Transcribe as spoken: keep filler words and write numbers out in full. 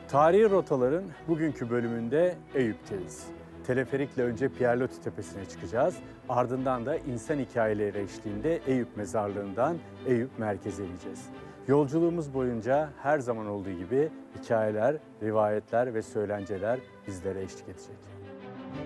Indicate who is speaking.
Speaker 1: Tarihi rotaların bugünkü bölümünde Eyüp'teyiz. Teleferikle önce Pierre-Loti Tepesi'ne çıkacağız. Ardından da insan hikayeleri eşliğinde Eyüp Mezarlığı'ndan Eyüp merkeze ineceğiz. Yolculuğumuz boyunca her zaman olduğu gibi hikayeler, rivayetler ve söylenceler bizlere eşlik edecek.